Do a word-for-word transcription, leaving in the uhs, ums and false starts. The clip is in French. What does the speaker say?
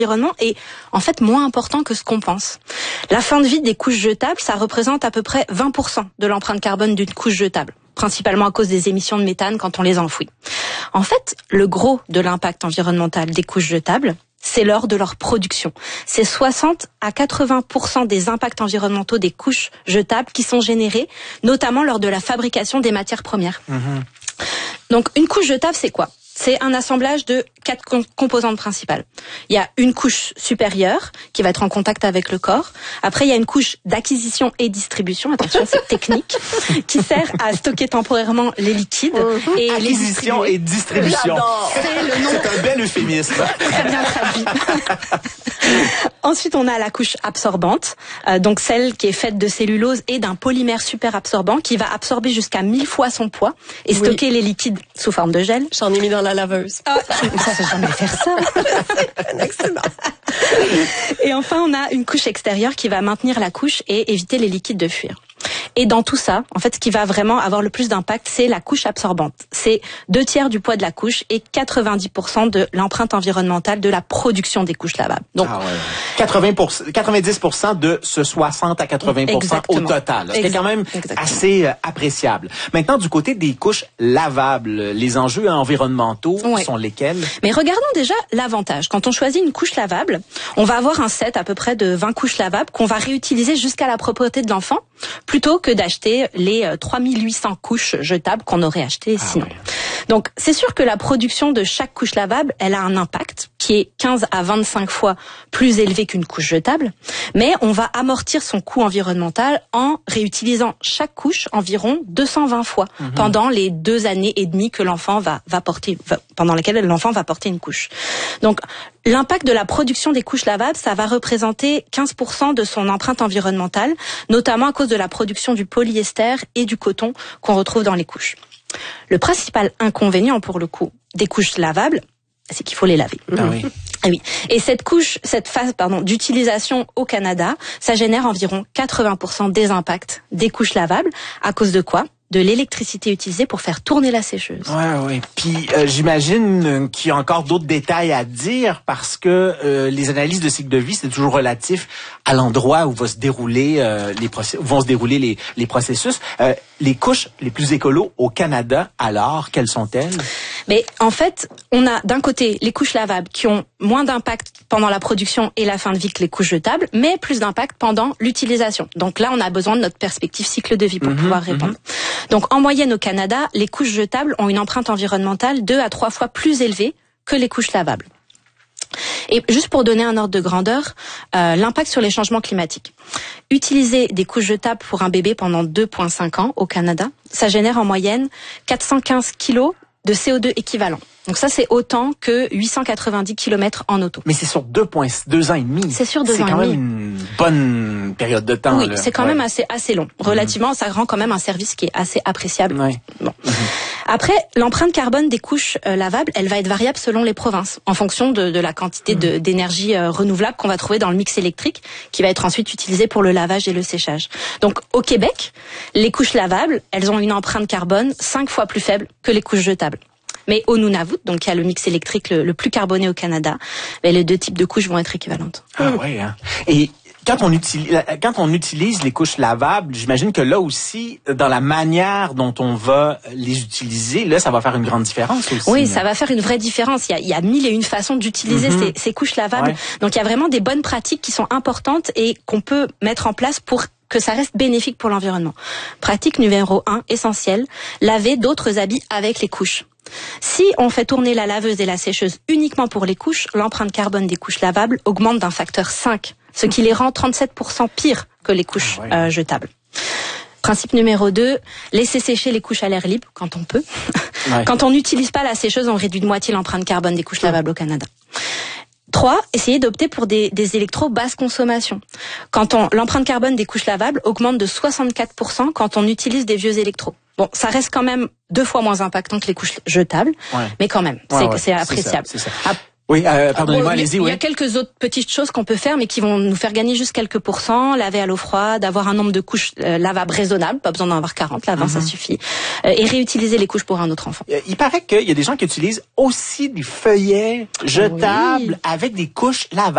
l'environnement est en fait moins important que ce qu'on pense. La fin de vie des couches jetables, ça représente à peu près vingt pour cent de l'empreinte carbone d'une couche jetable, principalement à cause des émissions de méthane quand on les enfouit. En fait, le gros de l'impact environnemental des couches jetables, c'est lors de leur production. C'est soixante à quatre-vingts pour cent des impacts environnementaux des couches jetables qui sont générés, notamment lors de la fabrication des matières premières. Mmh. Donc, une couche jetable, c'est quoi ? C'est un assemblage de quatre composantes principales. Il y a une couche supérieure qui va être en contact avec le corps. Après, il y a une couche d'acquisition et distribution. Attention, c'est technique, qui sert à stocker temporairement les liquides. Mmh. Et acquisition les et distribution. C'est le nom. C'est un bel euphémisme. Très bien traduit. Ensuite, on a la couche absorbante, euh, donc celle qui est faite de cellulose et d'un polymère super absorbant qui va absorber jusqu'à mille fois son poids et stocker oui. les liquides sous forme de gel. J'en ai mis dans la laveuse. Ah, ça, j'ai jamais faire ça. Excellent. Et enfin, on a une couche extérieure qui va maintenir la couche et éviter les liquides de fuir. Et dans tout ça, en fait, ce qui va vraiment avoir le plus d'impact, c'est la couche absorbante. C'est deux tiers du poids de la couche et quatre-vingt-dix pour cent de l'empreinte environnementale de la production des couches lavables. Donc, ah ouais. quatre-vingts pour cent, quatre-vingt-dix pour cent de ce soixante à quatre-vingts pour cent au total. C'est quand même exactement. assez euh, appréciable. Maintenant, du côté des couches lavables, les enjeux environnementaux ouais. sont lesquels? Mais regardons déjà l'avantage. Quand on choisit une couche lavable, on va avoir un set à peu près de vingt couches lavables qu'on va réutiliser jusqu'à la propreté de l'enfant, plutôt que d'acheter les trois mille huit cents couches jetables qu'on aurait achetées ah sinon. Ouais. Donc, c'est sûr que la production de chaque couche lavable, elle a un impact qui est quinze à vingt-cinq fois plus élevé qu'une couche jetable, mais on va amortir son coût environnemental en réutilisant chaque couche environ deux cent vingt fois mmh. pendant les deux années et demie que l'enfant va, va porter, va, pendant lesquelles l'enfant va porter une couche. Donc, l'impact de la production des couches lavables, ça va représenter quinze pour cent de son empreinte environnementale, notamment à cause de la production du polyester et du coton qu'on retrouve dans les couches. Le principal inconvénient, pour le coup, des couches lavables, c'est qu'il faut les laver. Ah oui. Ah oui. Et cette couche, cette phase, pardon, d'utilisation au Canada, ça génère environ quatre-vingts pour cent des impacts des couches lavables. À cause de quoi ? De l'électricité utilisée pour faire tourner la sécheuse. Ouais, ouais. Puis euh, j'imagine euh, qu'il y a encore d'autres détails à dire parce que euh, les analyses de cycle de vie, c'est toujours relatif à l'endroit où va se dérouler euh, les process- où vont se dérouler les, les processus. Euh, les couches les plus écolos au Canada, alors quelles sont-elles? Mais en fait, on a d'un côté les couches lavables qui ont moins d'impact pendant la production et la fin de vie que les couches jetables, mais plus d'impact pendant l'utilisation. Donc là, on a besoin de notre perspective cycle de vie pour mmh, pouvoir répondre. Mmh. Donc en moyenne au Canada, les couches jetables ont une empreinte environnementale deux à trois fois plus élevée que les couches lavables. Et juste pour donner un ordre de grandeur, euh, l'impact sur les changements climatiques. Utiliser des couches jetables pour un bébé pendant deux virgule cinq ans au Canada, ça génère en moyenne quatre cent quinze kilos de C O deux équivalent. Donc ça, c'est autant que huit cent quatre-vingt-dix kilomètres en auto. Mais c'est sur deux, deux ans et demi. C'est sur deux ans et demi. C'est quand même une bonne période de temps. Oui, là. c'est quand ouais. même assez assez long. Relativement, mmh. ça rend quand même un service qui est assez appréciable. Ouais. Bon. Mmh. Après, l'empreinte carbone des couches euh, lavables, elle va être variable selon les provinces, en fonction de, de la quantité mmh. de, d'énergie euh, renouvelable qu'on va trouver dans le mix électrique, qui va être ensuite utilisé pour le lavage et le séchage. Donc, au Québec, les couches lavables, elles ont une empreinte carbone cinq fois plus faible que les couches jetables. Mais au Nunavut, donc il y a le mix électrique le, le plus carboné au Canada, mais les deux types de couches vont être équivalentes. Ah ouais. Hein. Et quand on utilise quand on utilise les couches lavables, j'imagine que là aussi, dans la manière dont on va les utiliser, là, ça va faire une grande différence aussi. Oui, là. ça va faire une vraie différence. Il y a, il y a mille et une façons d'utiliser mm-hmm. ces, ces couches lavables. Ouais. Donc il y a vraiment des bonnes pratiques qui sont importantes et qu'on peut mettre en place pour que ça reste bénéfique pour l'environnement. Pratique numéro un, essentielle, laver d'autres habits avec les couches. Si on fait tourner la laveuse et la sécheuse uniquement pour les couches, l'empreinte carbone des couches lavables augmente d'un facteur cinq, ce qui les rend trente-sept pour cent pires que les couches ah ouais. euh, jetables. Principe numéro deux, laisser sécher les couches à l'air libre quand on peut. Ouais. Quand on n'utilise pas la sécheuse, on réduit de moitié l'empreinte carbone des couches lavables au Canada. Trois, essayer d'opter pour des, des électros basse consommation. Quand on, l'empreinte carbone des couches lavables augmente de soixante-quatre pour cent quand on utilise des vieux électros. Bon, ça reste quand même deux fois moins impactant que les couches jetables, ouais. mais quand même, ouais, c'est, ouais, c'est appréciable. C'est ça, c'est ça. Oui, euh, pardonnez-moi, bon, allez-y. Il oui. y a quelques autres petites choses qu'on peut faire, mais qui vont nous faire gagner juste quelques pourcents. Laver à l'eau froide, avoir un nombre de couches euh, lavables raisonnable, pas besoin d'en avoir quarante, là, vingt, mm-hmm. ça suffit. Euh, et réutiliser les couches pour un autre enfant. Il paraît qu'il y a des gens qui utilisent aussi des feuillets jetables oui. avec des couches lavables.